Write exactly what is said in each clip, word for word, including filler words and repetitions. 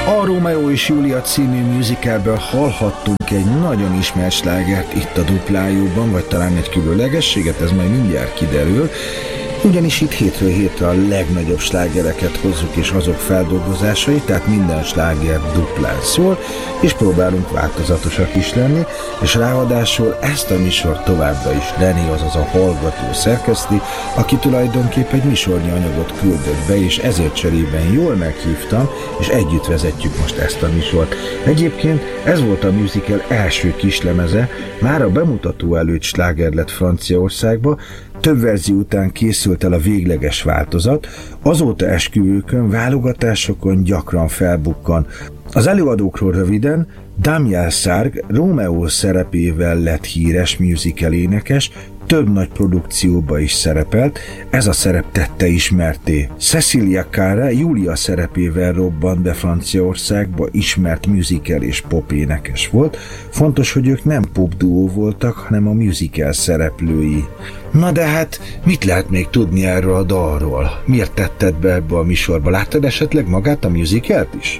A Rómeó és Júlia című musicalből hallhattunk egy nagyon ismert slágert itt a duplájúban, vagy talán egy különlegességet, ez majd mindjárt kiderül. Ugyanis itt hétről hétre a legnagyobb slágereket hozzuk és azok feldolgozásai, tehát minden sláger duplán szól, és próbálunk változatosak is lenni, és ráadásul ezt a műsor továbbra is René, azaz a hallgató szerkeszti, aki tulajdonképpen egy műsornyi anyagot küldött be, és ezért cserében jól meghívtam, és együtt vezetjük most ezt a műsort. Egyébként ez volt a musical első kislemeze, már a bemutató előtt sláger lett Franciaországba, több verzió után készült el a végleges változat, azóta esküvőkön, válogatásokon gyakran felbukkan. Az előadókról röviden: Damien Sargue Rómeó szerepével lett híres musical énekes, több nagy produkcióba is szerepelt, ez a szerep tette ismerté. Cecilia Cara Júlia szerepével robbant be Franciaországba, ismert musical és pop énekes volt. Fontos, hogy ők nem pop duó voltak, hanem a musical szereplői. Na de hát, mit lehet még tudni erről a dalról? Miért tetted be ebbe a műsorba? Láttad esetleg magát a musicalt is?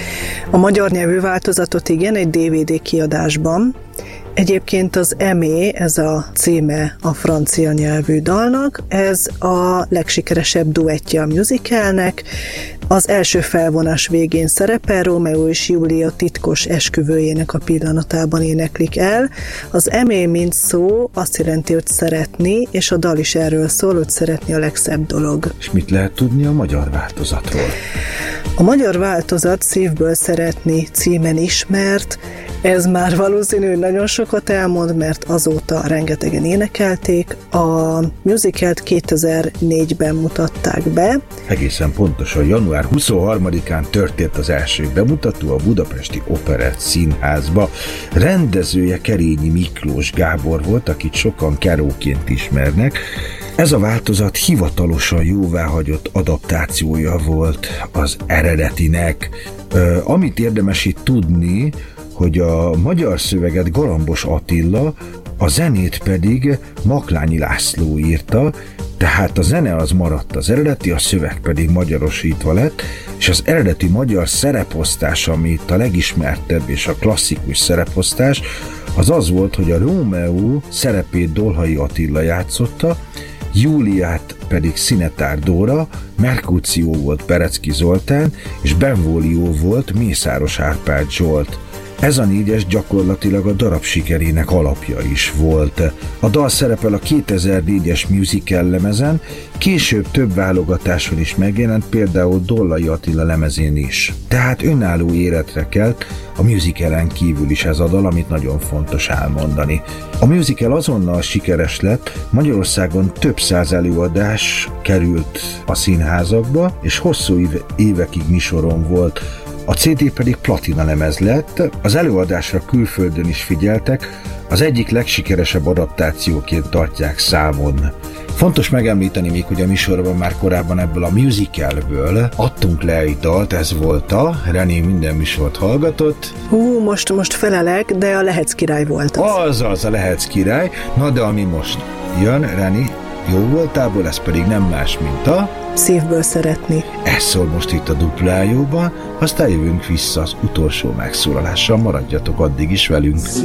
A magyar nyelvű változatot igen, egy dé vé dé kiadásban. Egyébként az Emé, ez a címe a francia nyelvű dalnak, ez a legsikeresebb duettje a musicalnek. Az első felvonás végén szerepel, Rómeó és Júlia titkos esküvőjének a pillanatában éneklik el. Az Emé, mint szó, azt jelenti, hogy szeretni, és a dal is erről szól, hogy szeretni a legszebb dolog. És mit lehet tudni a magyar változatról? A magyar változat Szívből szeretni címen ismert, ez már valószínű, hogy nagyon sokat elmond, mert azóta rengetegen énekelték. A musicalt kétezer-négyben mutatták be. Egészen pontosan január huszonharmadikán történt az első bemutató a Budapesti Operett Színházba. Rendezője Kerényi Miklós Gábor volt, akit sokan Keróként ismernek. Ez a változat hivatalosan jóváhagyott adaptációja volt az eredetinek. Ö, amit érdemes itt tudni, hogy a magyar szöveget Galambos Attila, a zenét pedig Maklányi László írta, tehát a zene az maradt az eredeti, a szöveg pedig magyarosítva lett, és az eredeti magyar szereposztás, ami itt a legismertebb és a klasszikus szereposztás, az az volt, hogy a Rómeó szerepét Dolhai Attila játszotta, Júliát pedig Szinetár Dóra, Merkúció volt Perecki Zoltán, és Benvolio volt Mészáros Árpád Zsolt. Ez a négyes gyakorlatilag a darab sikerének alapja is volt. A dal szerepel a kétezer-négyes musical lemezen, később több válogatáson is megjelent, például Dollai Attila lemezén is. Tehát önálló életre kelt, a musicalen kívül is ez a dal, amit nagyon fontos elmondani. A musical azonnal sikeres lett, Magyarországon több száz előadás került a színházakba, és hosszú évekig műsoron volt. A cé dé pedig platina lemez lett, az előadásra külföldön is figyeltek, az egyik legsikeresebb adaptációként tartják számon. Fontos megemlíteni még, hogy a műsorban már korábban ebből a musicalből adtunk le egy dalt, ez volt a René minden műsort hallgatott. Hú, most, most felelek, de a Lehec király volt az. Azaz, a Lehec király. Na de ami most jön, René, jó voltából, ez pedig nem más, mint a Szívből szeretni. Ez szól most itt a duplájóban, aztán jövünk vissza az utolsó megszólalással, maradjatok addig is velünk.